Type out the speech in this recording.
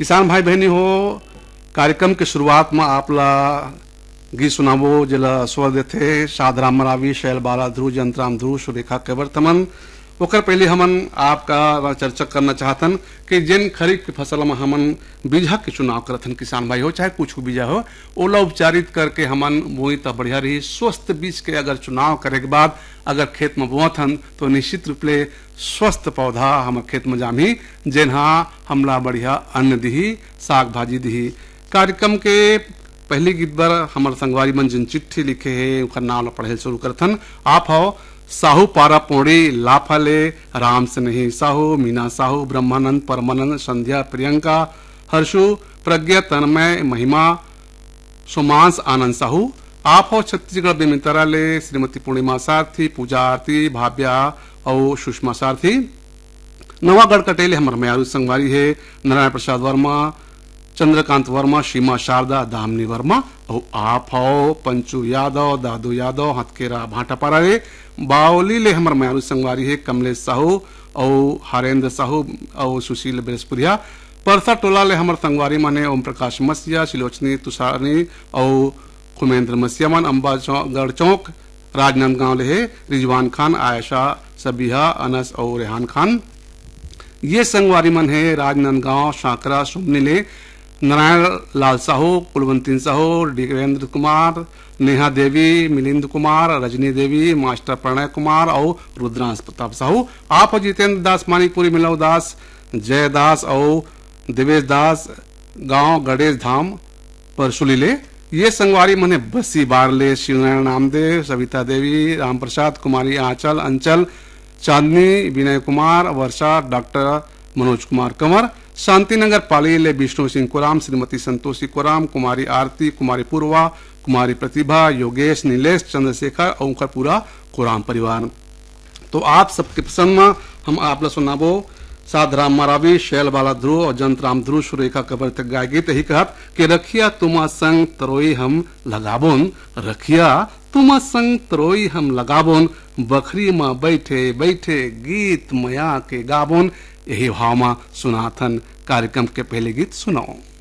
किसान भाई बहनी हो, कार्यक्रम के शुरुआत में आपला गीत सुनाबो जिला स्वर देथे साधराम मरावी, शैल बाला ध्रुव, जंतराम ध्रुव, सुरेखा केवरतमन। ओकर पहले हमन आपका चर्चा करना चाहतन कि जिन खरीफ की फसल में हमन बीजा के चुनाव करथन किसान भाई हो, चाहे कुछ बीजा हो, ओला उपचारित करके हमन बोई तो बढ़िया रही। स्वस्थ बीज के अगर चुनाव करे के बाद अगर खेत में बोथन तो निश्चित रूप ले स्वस्थ पौधा हमारे खेत में जामी, जिन्हा हमला बढ़िया अन्न दिही, साग भाजी दिही। कार्यक्रम के पहली गीत बर हमारे संगवारी मन जिन चिट्ठी लिखे है उनका नाम पढ़े शुरू करथन। आप हो साहू पारा पौड़ी, लाफाले राम से नहीं साहू, मीना साहू, ब्रह्मानंद, परमानंद, संध्या, प्रियंका, हर्षु, प्रज्ञा, तन्मय, महिमा, सोमांस, आनंद साहू। आप हो छत्तीसगढ़ बेमितराले श्रीमती पूर्णिमा सारथी, पूजा आरती, भाव्या और सुषमा सारथी। नवागढ़ कटेले हमारे मयारू संगवारी है नारायण प्रसाद वर्मा, चंद्रकांत वर्मा, सीमा शारदा, दामनी वर्मा। और आप हो पंचू यादव, दादू यादव, हथकेरा भाटापारा रे बावली ले हमारे मयारू संगवारी है कमलेश साहू और हरेंद्र साहू और सुशील बृहस्पतिया। परसा टोला ले हमारे संगवारी माने ओम प्रकाश मसिया, सिलोचनी तुषारनी और कुमेंद्र मसिया मन। अम्बागढ़ चौक राजनांदगांव ले है रिजवान खान, आयशा, सबिहा, अनस और रेहान खान। ये संगवारी मन है राजनांदगांव शाकरा सुमनी ले नारायण लाल साहू, कुलवंती साहू, डिवेंद्र कुमार, नेहा देवी, मिलिंद कुमार, रजनी देवी, मास्टर प्रणय कुमार और रुद्रांश प्रताप साहू। आप जितेंद्र दास, मानिकपुरी, मिलव दास, जय दास और देवेश दास, गांव गणेश धाम परसुली ले। ये संगवारी मने बसी बारले, शिवनारायण नामदेव, सविता देवी, राम प्रसाद, कुमारी आंचल, अंचल, चांदनी, विनय कुमार, वर्षा, डॉक्टर मनोज कुमार कंवर। शांतिनगर पाली ले विष्णु सिंह कोराम, श्रीमती संतोषी कोराम, कुमारी आरती, कुमारी पूर्वा, कुमारी प्रतिभा, योगेश, नीलेश, चंद्रशेखर और उनका पूरा कोराम परिवार। तो आप सबके पसंद में हम आप सुनाबो साधराम मरावी, शैल बाला ध्रुव और जंतराम ध्रुव, सुरेखा कबर तक गाय गीत यही कहत कि रखिया तुमा संग तरोई हम लगाबोन, रखिया तुमा संग तरोई हम लगाबोन, बखरी माँ बैठे बैठे गीत मया के गाबोन। यही भाव में सुनाथन कार्यक्रम के पहले गीत सुनाओ।